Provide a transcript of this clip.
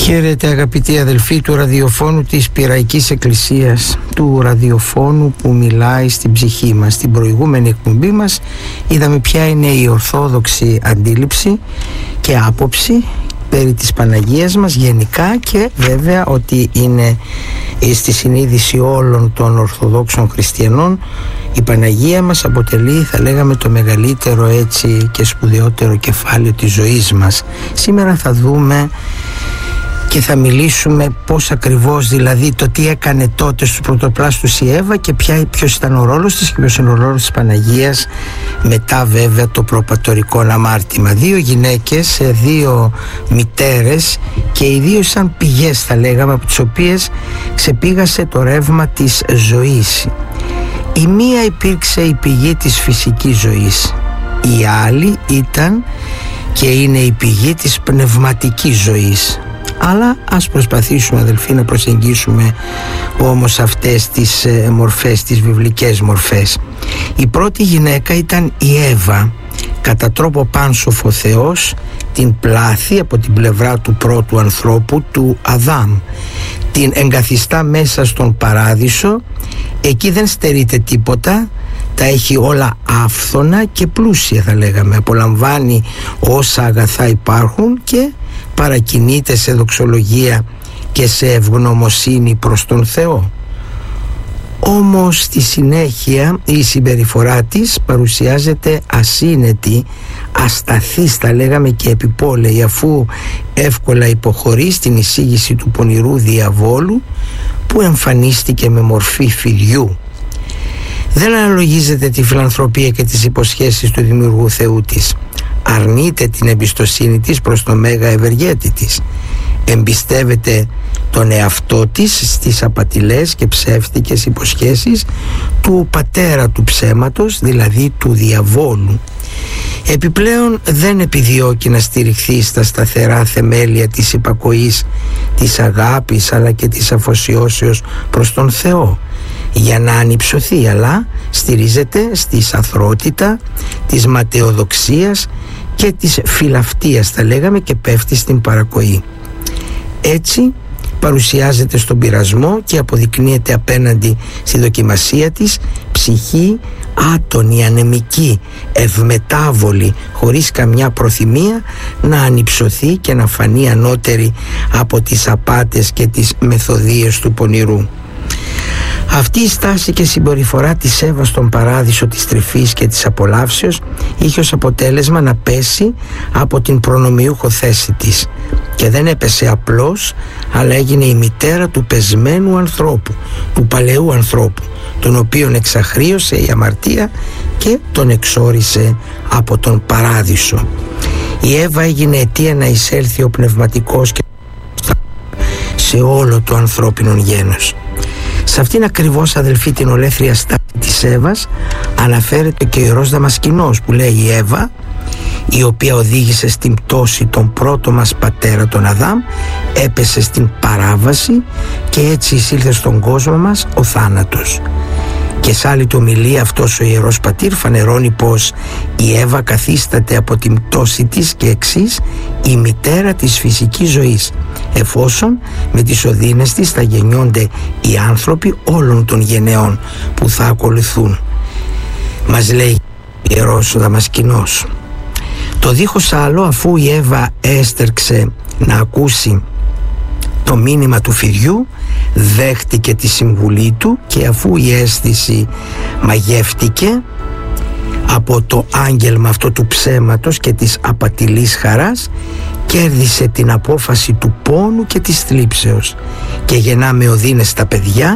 Χαίρετε αγαπητοί αδελφοί του ραδιοφώνου της Πειραϊκής Εκκλησίας, του ραδιοφώνου που μιλάει στην ψυχή μας. Στην προηγούμενη εκπομπή μας είδαμε ποια είναι η ορθόδοξη αντίληψη και άποψη περί της Παναγίας μας γενικά, και βέβαια ότι είναι στη συνείδηση όλων των Ορθοδόξων Χριστιανών η Παναγία μας αποτελεί, θα λέγαμε, το μεγαλύτερο έτσι και σπουδαιότερο κεφάλαιο της ζωής μας. Σήμερα θα δούμε και θα μιλήσουμε πώς ακριβώς, δηλαδή το τι έκανε τότε στους πρωτοπλάστους η Εύα και ποιος ήταν ο ρόλος της και ποιος είναι ο ρόλος της Παναγίας μετά βέβαια το προπατορικό αμάρτημα. Δύο γυναίκες, δύο μητέρες, και οι δύο σαν πηγές, θα λέγαμε, από τις οποίες ξεπήγασε το ρεύμα της ζωής. Η μία υπήρξε η πηγή της φυσικής ζωής, η άλλη ήταν και είναι η πηγή της πνευματικής ζωής. Αλλά ας προσπαθήσουμε, αδελφοί, να προσεγγίσουμε όμως αυτές τις μορφές, τις βιβλικές μορφές. Η πρώτη γυναίκα ήταν η Εύα. Κατά τρόπο πάνσοφο Θεός την πλάθη από την πλευρά του πρώτου ανθρώπου, του Αδάμ. Την εγκαθιστά μέσα στον παράδεισο. Εκεί δεν στερείται τίποτα, τα έχει όλα άφθονα και πλούσια, θα λέγαμε. Απολαμβάνει όσα αγαθά υπάρχουν και παρακινείται σε δοξολογία και σε ευγνωμοσύνη προς τον Θεό. Όμως στη συνέχεια η συμπεριφορά της παρουσιάζεται ασύνετη, ασταθής, θα λέγαμε, και επιπόλαιη, αφού εύκολα υποχωρεί στην εισήγηση του πονηρού διαβόλου που εμφανίστηκε με μορφή φιδιού. Δεν αναλογίζεται τη φιλανθρωπία και τις υποσχέσεις του Δημιουργού Θεού της. Αρνείται την εμπιστοσύνη της προς το μέγα ευεργέτη της. Εμπιστεύεται τον εαυτό της στις απατηλές και ψεύτικες υποσχέσεις του πατέρα του ψέματος, δηλαδή του διαβόλου. Επιπλέον δεν επιδιώκει να στηριχθεί στα σταθερά θεμέλια της υπακοής, της αγάπης αλλά και της αφοσιώσεως προς τον Θεό για να ανυψωθεί, αλλά στηρίζεται στη σαθρότητα της ματαιοδοξίας και της φιλαυτίας, θα λέγαμε, και πέφτει στην παρακοή. Έτσι παρουσιάζεται στον πειρασμό και αποδεικνύεται απέναντι στη δοκιμασία της ψυχή άτονη, ανεμική, ευμετάβολη, χωρίς καμιά προθυμία να ανυψωθεί και να φανεί ανώτερη από τις απάτες και τις μεθοδείες του πονηρού. Αυτή η στάση και συμπεριφορά της Εύα στον παράδεισο της τρυφής και της απολαύσεως είχε ως αποτέλεσμα να πέσει από την προνομιούχο θέση της, και δεν έπεσε απλώς, αλλά έγινε η μητέρα του πεσμένου ανθρώπου, του παλαιού ανθρώπου, τον οποίον εξαχρίωσε η αμαρτία και τον εξόρισε από τον παράδεισο. Η Εύα έγινε αιτία να εισέλθει ο πνευματικός και σε όλο το ανθρώπινο γένος. Σε αυτήν ακριβώς, αδελφοί, την ολέθρια στάση της Εύας αναφέρεται και ο Ιερός Δαμασκηνός, που λέει: η Εύα, η οποία οδήγησε στην πτώση τον πρώτο μας πατέρα τον Αδάμ, έπεσε στην παράβαση και έτσι εισήλθε στον κόσμο μας ο θάνατος. Και σε άλλη του ομιλία αυτός ο Ιερός Πατήρ φανερώνει πως η Εύα καθίσταται από την πτώση της και εξής η μητέρα της φυσικής ζωής, εφόσον με τις οδύνες της θα γεννιόνται οι άνθρωποι όλων των γενεών που θα ακολουθούν. Μας λέει ο Ιερός Δαμασκηνός. Το δίχως άλλο, αφού η Εύα έστερξε να ακούσει το μήνυμα του φιδιού, δέχτηκε τη συμβουλή του, και αφού η αίσθηση μαγεύτηκε από το άγγελμα αυτό του ψέματος και της απατηλής χαράς, κέρδισε την απόφαση του πόνου και της θλίψεως και γεννά με οδύνες τα παιδιά